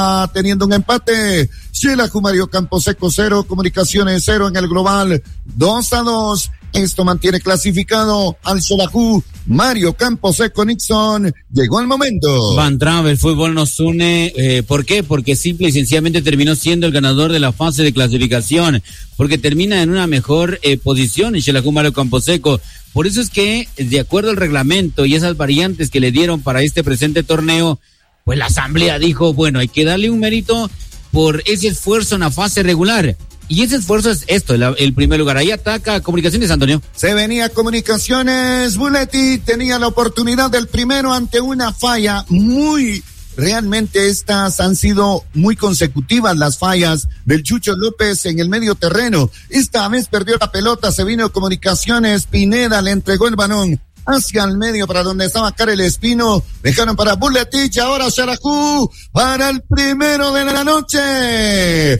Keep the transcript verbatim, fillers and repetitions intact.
teniendo un empate. Xelajú Mario Camposeco cero, Comunicaciones cero en el global, dos a dos. Esto mantiene clasificado al Xelajú Mario Camposeco. Nixon, llegó el momento. Van Travel, el fútbol nos une. Eh, ¿Por qué? Porque simple y sencillamente terminó siendo el ganador de la fase de clasificación, porque termina en una mejor eh, posición en Xelajú Mario Camposeco. Por eso es que, de acuerdo al reglamento y esas variantes que le dieron para este presente torneo, pues la asamblea dijo, bueno, hay que darle un mérito por ese esfuerzo en la fase regular. Y ese esfuerzo es esto, el, el primer lugar. Ahí ataca Comunicaciones, Antonio. Se venía Comunicaciones, Buletti tenía la oportunidad del primero ante una falla muy... Realmente estas han sido muy consecutivas las fallas del Chucho López en el medio terreno. Esta vez perdió la pelota, se vino Comunicaciones, Pineda le entregó el balón hacia el medio para donde estaba Karel Espino, dejaron para Buletich, ahora Xelajú para el primero de la noche.